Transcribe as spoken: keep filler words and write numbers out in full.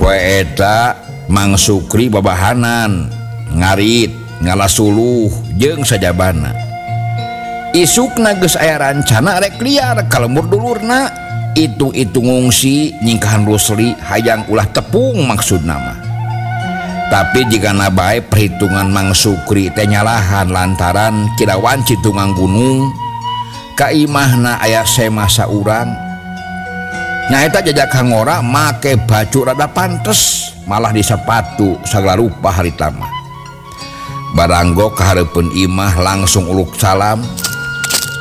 poeta Mang Sukri babahanan ngarit ngalasuluh jeung sajabana isukna geus aya rancana rek liar kalembur dulurna itu-itu ngungsi nyingkahan Rusli hayang ulah tepung maksud nama tapi jika nabae perhitungan Mang Sukri teh nyalahan lantaran kirawan citungang gunung ka imahna aya semasa urang nah eta jajak hangora make baju rada pantes malah di sepatu sagala rupa haritama baranggo ka hareupeun imah langsung uluk salam